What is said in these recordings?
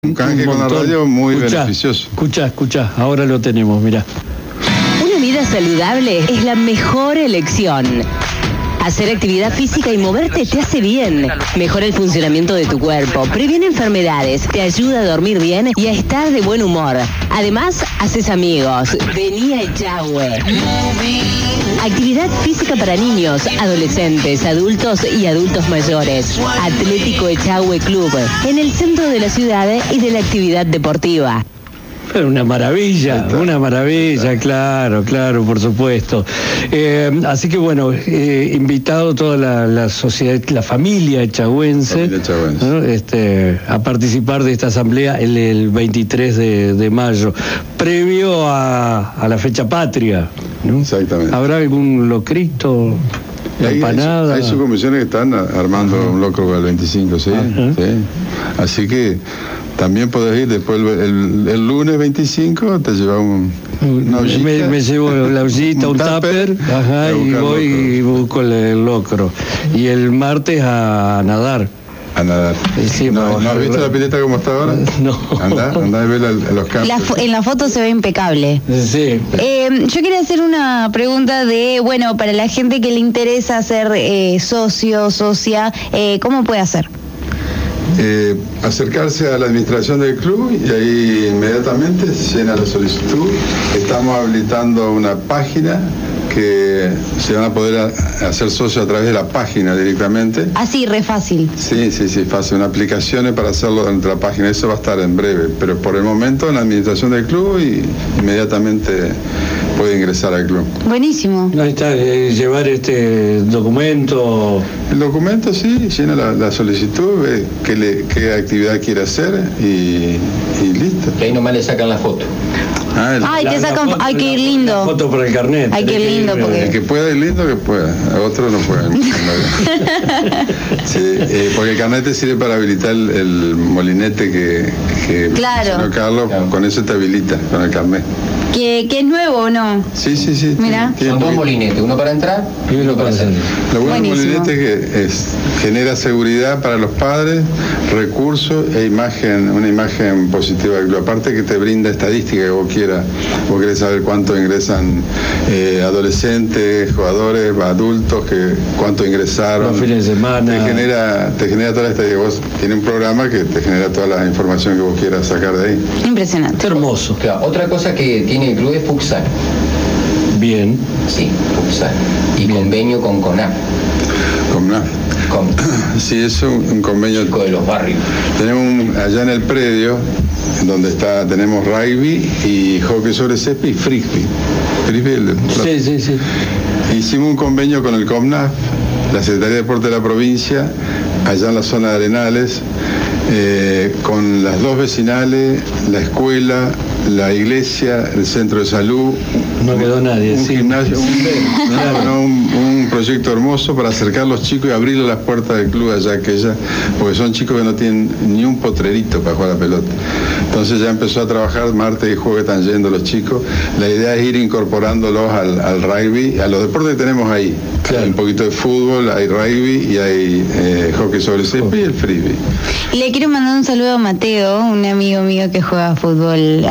Un canje con la radio muy beneficioso. Escuchá, ahora lo tenemos, mirá. Una vida saludable es la mejor elección. Hacer actividad física y moverte te hace bien. Mejora el funcionamiento de tu cuerpo, previene enfermedades, te ayuda a dormir bien y a estar de buen humor. Además, haces amigos. Vení a Echagüe. Actividad física para niños, adolescentes, adultos y adultos mayores. Atlético Echagüe Club, en el centro de la ciudad y de la actividad deportiva. Una maravilla, claro, por supuesto. Así que bueno, invitado toda la sociedad, la familia echagüense, ¿no? A participar de esta asamblea el 23 de mayo, previo a la fecha patria, ¿no? Exactamente. ¿Habrá algún locrito? Empanada. Hay subcomisiones que están armando un locro para el 25, ¿sí? ¿sí? Así que también podés ir después el lunes 25, te llevas una ollita. Me llevo la ollita, un tupper, y voy y busco el locro. Y el martes a nadar. A nadar. Sí, ¿No has visto la pileta como está ahora? No. Andá y ve los campos. En la foto se ve impecable. Sí. Yo quería hacer una pregunta para la gente que le interesa ser socio, socia, ¿cómo puede hacer? Acercarse a la administración del club y ahí inmediatamente se llena la solicitud. Estamos habilitando una página que se van a poder hacer socios a través de la página directamente. Así, re fácil. Sí, fácil. Una aplicación para hacerlo dentro de la página. Eso va a estar en breve, pero por el momento en la administración del club y inmediatamente puede ingresar al club. Buenísimo. Ahí está, llevar este documento. El documento sí, llena la solicitud, ve qué actividad quiere hacer y listo. Y ahí nomás le sacan la foto. Hay que ir lindo. La foto por el carnet. Hay que ir lindo porque... El que pueda ir lindo, que pueda. Otros no pueden. Sí, porque el carnet te sirve para habilitar el molinete que claro. Carlos, con eso te habilita, con el carnet. ¿Que es nuevo o no? Sí. Mira. Son dos molinetes, uno para entrar y uno para salir. Lo bueno del molinete es que genera seguridad para los padres, recursos e una imagen positiva del club. Aparte que te brinda estadística que vos querés saber cuánto ingresan adolescentes, jugadores, adultos, cuánto ingresaron. Los fines de semana. Te genera toda la estadística. Vos tienes un programa que te genera toda la información que vos quieras sacar de ahí. Impresionante. Qué hermoso. Claro, otra cosa que tiene el club es futsal. Bien. Sí, futsal. Y convenio con CONAF. CONAF. Sí, es un convenio. Chico de los barrios. Tenemos allá en el predio, donde tenemos rugby y hockey sobre césped y frisbee. Sí. Hicimos un convenio con el CONAF, la Secretaría de Deporte de la provincia, allá en la zona de Arenales, con las dos vecinales, la escuela, la iglesia, el centro de salud. No quedó nadie, un gimnasio, un proyecto hermoso para acercar a los chicos y abrirle las puertas del club allá porque son chicos que no tienen ni un potrerito para jugar a la pelota. Entonces ya empezó a trabajar, martes y jueves están yendo los chicos. La idea es ir incorporándolos al rugby, a los deportes que tenemos ahí. Claro. Hay un poquito de fútbol, hay rugby y hay hockey sobre césped y el frisbee. Le quiero mandar un saludo a Mateo, un amigo mío que juega fútbol.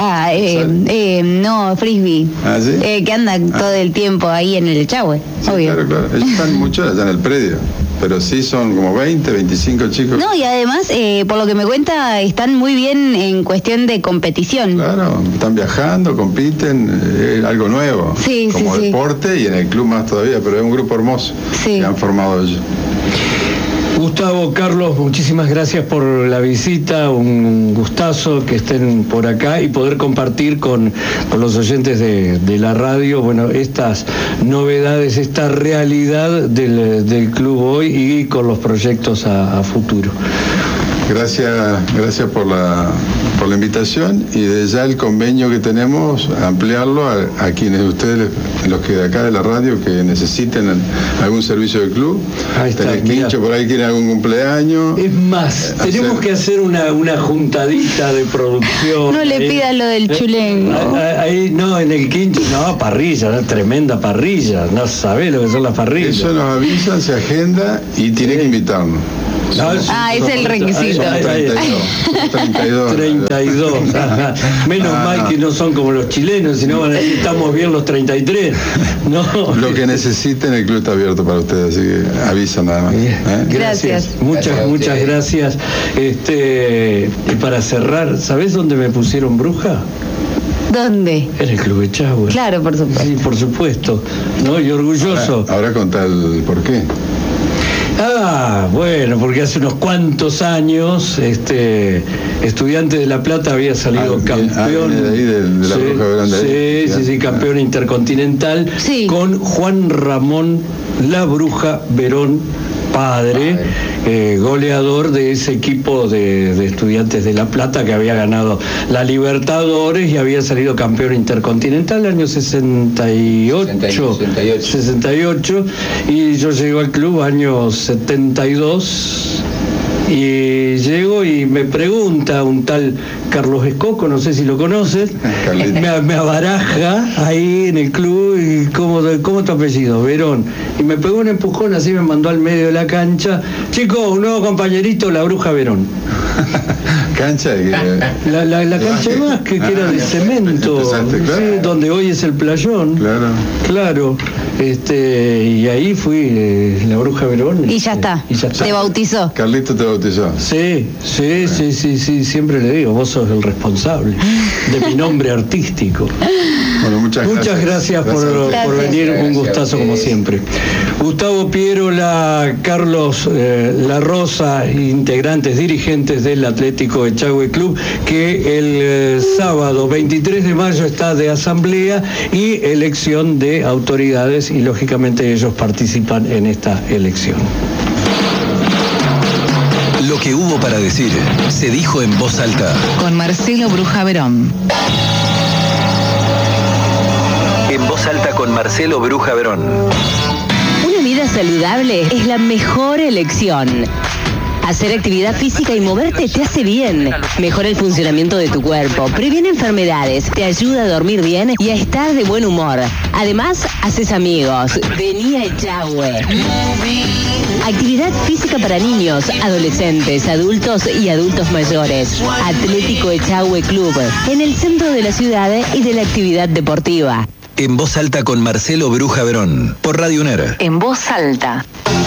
Frisbee. ¿Ah, sí? Que anda todo el tiempo ahí en el Echagüe, sí, obvio. Claro. Ellos están muchos allá en el predio. Pero sí son como 20, 25 chicos. No, y además, por lo que me cuenta, están muy bien en cuestión de competición. Claro, están viajando, compiten, algo nuevo. Como deporte y en el club más todavía, pero es un grupo hermoso que han formado ellos. Gustavo, Carlos, muchísimas gracias por la visita, un gustazo que estén por acá y poder compartir con los oyentes de la radio, estas novedades, esta realidad del club hoy y con los proyectos a futuro. Gracias por la invitación y desde ya el convenio que tenemos, ampliarlo a quienes ustedes, los que de acá de la radio, que necesiten algún servicio del club. Ahí está, Quincho por ahí quiere algún cumpleaños. Es más, tenemos que hacer una juntadita de producción. No le pidas lo del chulén. Ahí no, en el Quincho, parrilla, tremenda parrilla, no sabés lo que son las parrillas. Eso nos avisan, se agenda y tiene que invitarnos. Es el requisito. 32. Menos mal que no son como los chilenos, sino van a decir, estamos bien los 33. No. Lo que necesiten, el club está abierto para ustedes, así que avisan nada más. Gracias. Muchas gracias. Y para cerrar, ¿sabés dónde me pusieron bruja? ¿Dónde? En el Club Echagüe. Claro, por supuesto. Sí, por supuesto. ¿No? Y orgulloso. Ahora contá el por qué. Bueno, porque hace unos cuantos años, Estudiantes de La Plata había salido campeón. De ahí, de la Bruja Verón. Sí, campeón intercontinental, con Juan Ramón La Bruja Verón, padre, goleador de ese equipo de Estudiantes de La Plata que había ganado la Libertadores y había salido campeón intercontinental el año 68, y yo llego al club año 72 y llego y me pregunta un tal Carlos Escoco, no sé si lo conoces, me abaraja ahí en el club y ¿cómo es tu apellido? Verón. Y me pegó un empujón, así me mandó al medio de la cancha. Chicos, un nuevo compañerito, la Bruja Verón. ¿Cancha? La cancha más que era de cemento, claro. Sí, donde hoy es el playón. Claro. Y ahí fui la Bruja Verón. Y ya está. Te bautizó. Carlito te bautizó. Sí, siempre le digo, vos sos el responsable de mi nombre artístico. Bueno, muchas gracias por venir, un gustazo como siempre. Gustavo Pierola, Carlos La Rosa, integrantes, dirigentes del Atlético Echagüe Club, que el sábado 23 de mayo está de asamblea y elección de autoridades, y lógicamente ellos participan en esta elección. Lo que hubo para decir se dijo en voz alta. Con Marcelo Bruja Verón. En voz alta con Marcelo Bruja Verón. Una vida saludable es la mejor elección. Hacer actividad física y moverte te hace bien. Mejora el funcionamiento de tu cuerpo, previene enfermedades, te ayuda a dormir bien y a estar de buen humor. Además, haces amigos. Vení a Echagüe. Actividad física para niños, adolescentes, adultos y adultos mayores. Atlético Echagüe Club, en el centro de la ciudad y de la actividad deportiva. En voz alta con Marcelo Bruja Verón, por Radio UNER. En voz alta.